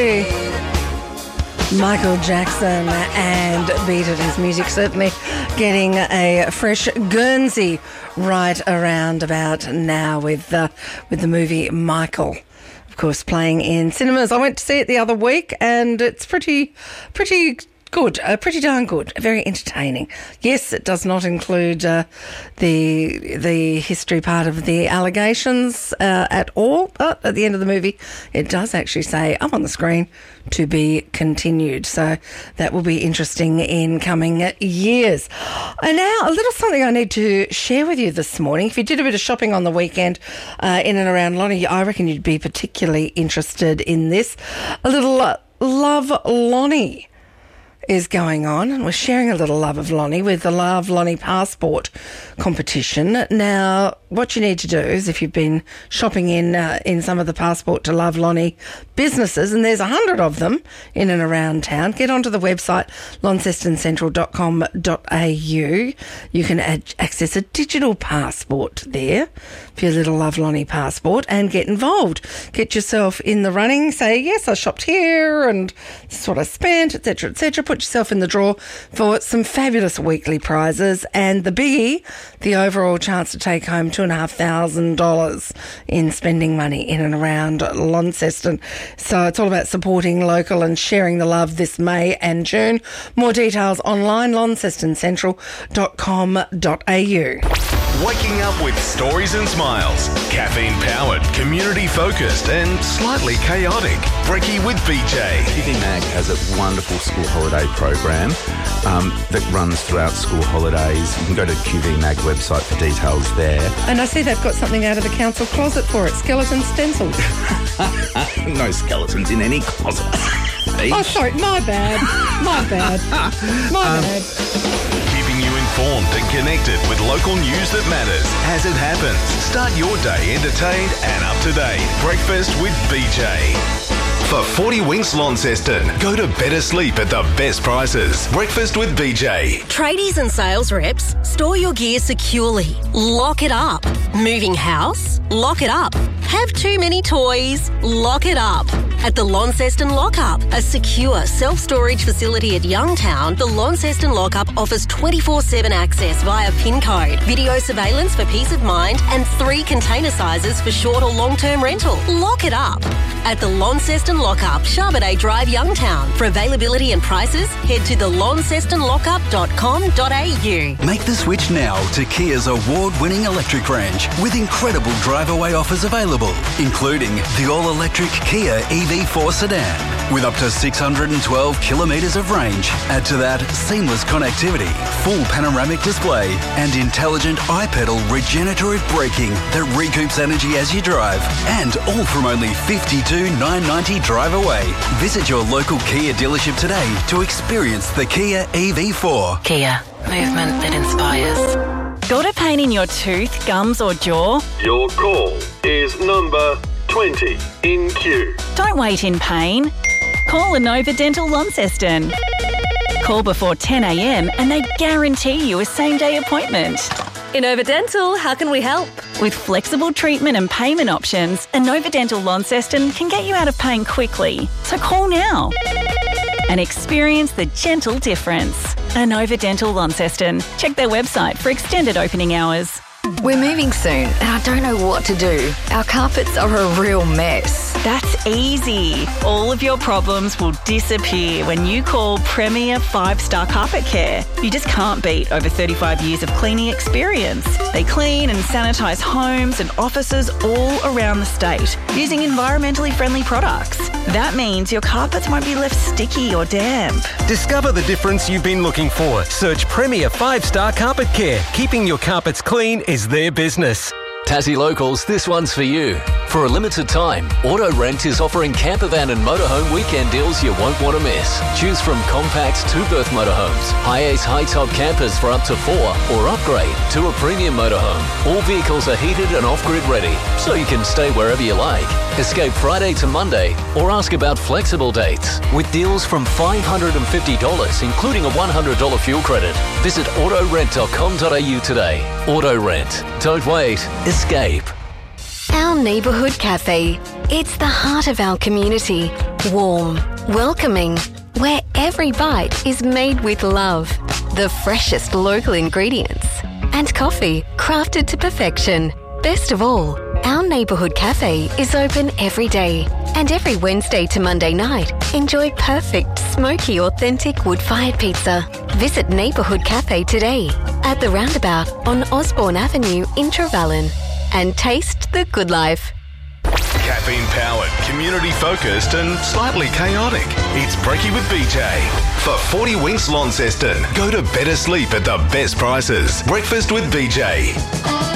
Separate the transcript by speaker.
Speaker 1: Michael Jackson and Beat It. His music certainly getting a fresh Guernsey right around about now with the movie Michael, of course, playing in cinemas. I went to see it the other week and it's pretty good, pretty darn good, very entertaining. Yes, it does not include the history part of the allegations at all, but at the end of the movie it does actually say up on the screen, to be continued. So that will be interesting in coming years. And now a little something I need to share with you this morning. If you did a bit of shopping on the weekend in and around Lonnie, I reckon you'd be particularly interested in this. A little Love Lonnie is going on, and we're sharing a little Love of Lonnie with the Love Lonnie Passport competition. Now, what you need to do is, if you've been shopping in some of the Passport to Love Lonnie businesses, and there's 100 of them in and around town, get onto the website launcestoncentral.com.au. You can access a digital passport there for your little Love Lonnie Passport and get involved. Get yourself in the running, say, yes, I shopped here and this is what I spent, etc., etc. Put yourself in the draw for some fabulous weekly prizes, and the biggie, the overall chance to take home $2,500 in spending money in and around Launceston. So it's all about supporting local and sharing the love this May and June. More details online, launcestoncentral.com.au.
Speaker 2: Waking up with stories and smiles. Caffeine-powered, community-focused and slightly chaotic. Brekkie with BJ.
Speaker 3: QV Mag has a wonderful school holiday program that runs throughout school holidays. You can go to QV Mag website for details there.
Speaker 1: And I see they've got something out of the council closet for it, skeleton stencils.
Speaker 3: No skeletons in any closet.
Speaker 1: Oh, sorry, my bad. My bad.
Speaker 2: Keeping you informed and connected with local news that matters as it happens. Start your day entertained and up to date. Breakfast with BJ. For 40 Winks Launceston, go to better sleep at the best prices. Breakfast with BJ.
Speaker 4: Tradies and sales reps, store your gear securely. Lock it up. Moving house? Lock it up. Have too many toys? Lock it up. At the Launceston Lockup, a secure self-storage facility at Youngtown, the Launceston Lockup offers 24/7 access via PIN code, video surveillance for peace of mind, and 3 container sizes for short or long-term rental. Lock it up. At the Launceston Lockup, Charbonnet Drive, Youngtown. For availability and prices, head to thelauncestonlockup.com.au.
Speaker 5: Make the switch now to Kia's award-winning electric range with incredible drive-away offers available, including the all-electric Kia EV4 sedan with up to 612 kilometres of range. Add to that seamless connectivity, full panoramic display and intelligent iPedal regenerative braking that recoups energy as you drive, and all from only $52,990 drive away. Visit your local Kia dealership today to experience the Kia EV4.
Speaker 6: Kia, movement that inspires. Got a pain in your tooth, gums or jaw?
Speaker 7: Your call is number 20 in queue.
Speaker 6: Don't wait in pain. Call Inova Dental Launceston. Call before 10 a.m. and they guarantee you a same-day appointment.
Speaker 4: Inova Dental, how can we help?
Speaker 6: With flexible treatment and payment options, Inova Dental Launceston can get you out of pain quickly. So call now and experience the gentle difference. Inova Dental Launceston. Check their website for extended opening hours.
Speaker 8: We're moving soon and I don't know what to do. Our carpets are a real mess.
Speaker 6: That's easy. All of your problems will disappear when you call Premier 5-Star Carpet Care. You just can't beat over 35 years of cleaning experience. They clean and sanitise homes and offices all around the state using environmentally friendly products. That means your carpets won't be left sticky or damp.
Speaker 9: Discover the difference you've been looking for. Search Premier 5-Star Carpet Care. Keeping your carpets clean is their business.
Speaker 10: Tassie Locals, this one's for you. For a limited time, Auto Rent is offering campervan and motorhome weekend deals you won't want to miss. Choose from compact 2-berth motorhomes, high-ace high-top campers for up to 4, or upgrade to a premium motorhome. All vehicles are heated and off-grid ready, so you can stay wherever you like. Escape Friday to Monday, or ask about flexible dates. With deals from $550, including a $100 fuel credit. Visit autorent.com.au today. Auto Rent. Don't wait. Escape.
Speaker 8: Our neighbourhood cafe. It's the heart of our community. Warm, welcoming, where every bite is made with love. The freshest local ingredients. And coffee crafted to perfection. Best of all, our neighbourhood cafe is open every day. And every Wednesday to Monday night, enjoy perfect, smoky, authentic wood-fired pizza. Visit Neighbourhood Cafe today at the roundabout on Osborne Avenue in Trevellyn and taste the good life.
Speaker 2: Caffeine-powered, community-focused and slightly chaotic. It's Brekkie with BJ. For 40 Winks Launceston, go to better sleep at the best prices. Breakfast with BJ.